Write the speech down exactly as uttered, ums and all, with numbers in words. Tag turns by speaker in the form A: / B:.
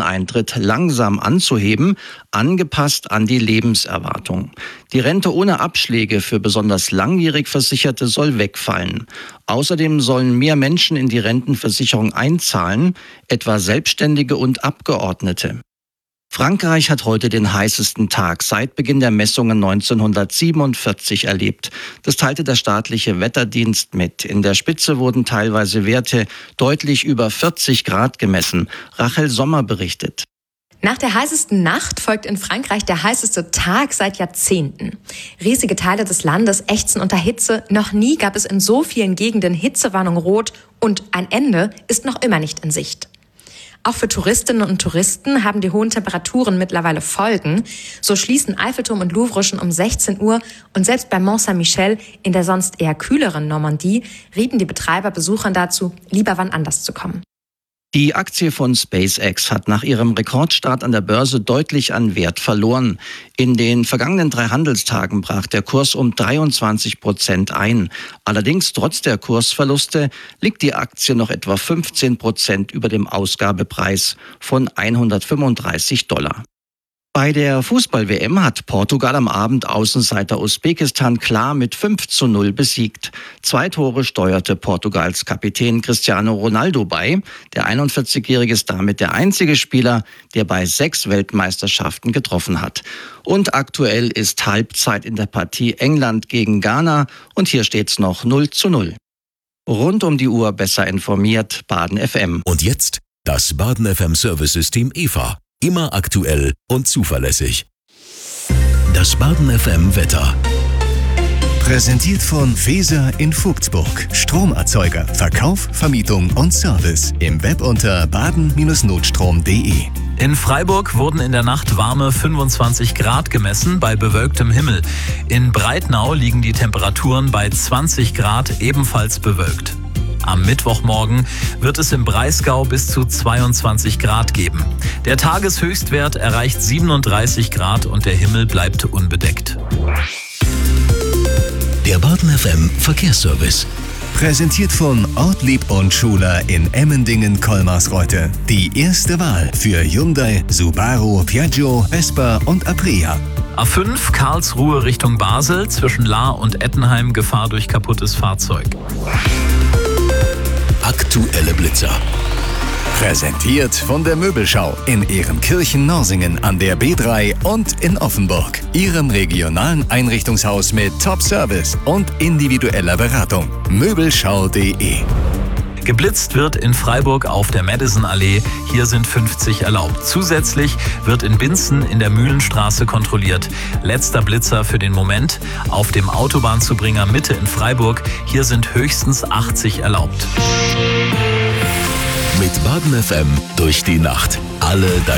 A: Renteneintritt langsam anzuheben, angepasst an die Lebenserwartung. Die Rente ohne Abschläge für besonders langjährig Versicherte soll wegfallen. Außerdem sollen mehr Menschen in die Rentenversicherung einzahlen, etwa Selbstständige und Abgeordnete. Frankreich hat heute den heißesten Tag seit Beginn der Messungen neunzehnhundertsiebenundvierzig erlebt. Das teilte der staatliche Wetterdienst mit. In der Spitze wurden teilweise Werte deutlich über vierzig Grad gemessen. Rachel Sommer berichtet.
B: Nach der heißesten Nacht folgt in Frankreich der heißeste Tag seit Jahrzehnten. Riesige Teile des Landes ächzen unter Hitze. Noch nie gab es in so vielen Gegenden Hitzewarnung rot und ein Ende ist noch immer nicht in Sicht. Auch für Touristinnen und Touristen haben die hohen Temperaturen mittlerweile Folgen. So schließen Eiffelturm und Louvre schon um sechzehn Uhr und selbst bei Mont Saint-Michel in der sonst eher kühleren Normandie rieten die Betreiber Besuchern dazu, lieber wann anders zu kommen.
A: Die Aktie von SpaceX hat nach ihrem Rekordstart an der Börse deutlich an Wert verloren. In den vergangenen drei Handelstagen brach der Kurs um dreiundzwanzig Prozent ein. Allerdings trotz der Kursverluste liegt die Aktie noch etwa fünfzehn Prozent über dem Ausgabepreis von hundertfünfunddreißig Dollar. Bei der Fußball-W M hat Portugal am Abend Außenseiter Usbekistan klar mit fünf zu null besiegt. Zwei Tore steuerte Portugals Kapitän Cristiano Ronaldo bei. Der einundvierzigjährige ist damit der einzige Spieler, der bei sechs Weltmeisterschaften getroffen hat. Und aktuell ist Halbzeit in der Partie England gegen Ghana und hier steht's noch null zu null. Rund um die Uhr besser informiert, Baden F M.
C: Und jetzt das Baden F M Service-System E V A. Immer aktuell und zuverlässig. Das Baden F M Wetter.
D: Präsentiert von Feser in Vogtsburg. Stromerzeuger, Verkauf, Vermietung und Service. Im Web unter baden Bindestrich notstrom punkt de.
E: In Freiburg wurden in der Nacht warme fünfundzwanzig Grad gemessen bei bewölktem Himmel. In Breitnau liegen die Temperaturen bei zwanzig Grad, ebenfalls bewölkt. Am Mittwochmorgen wird es im Breisgau bis zu zweiundzwanzig Grad geben. Der Tageshöchstwert erreicht siebenunddreißig Grad und der Himmel bleibt unbedeckt.
C: Der Baden F M Verkehrsservice.
D: Präsentiert von Ortlieb und Schuler in Emmendingen-Kolmarsreuth. Die erste Wahl für Hyundai, Subaru, Piaggio, Vespa und Aprilia.
E: A fünf Karlsruhe Richtung Basel, zwischen Lahr und Ettenheim Gefahr durch kaputtes Fahrzeug.
C: Aktuelle Blitzer.
D: Präsentiert von der Möbelschau in Ehrenkirchen-Norsingen an der B drei und in Offenburg. Ihrem regionalen Einrichtungshaus mit Top-Service und individueller Beratung. Möbelschau punkt de.
E: Geblitzt wird in Freiburg auf der Madison-Allee. Hier sind fünfzig erlaubt. Zusätzlich wird in Binzen in der Mühlenstraße kontrolliert. Letzter Blitzer für den Moment auf dem Autobahnzubringer Mitte in Freiburg. Hier sind höchstens achtzig erlaubt.
C: Mit Baden F M durch die Nacht. Alle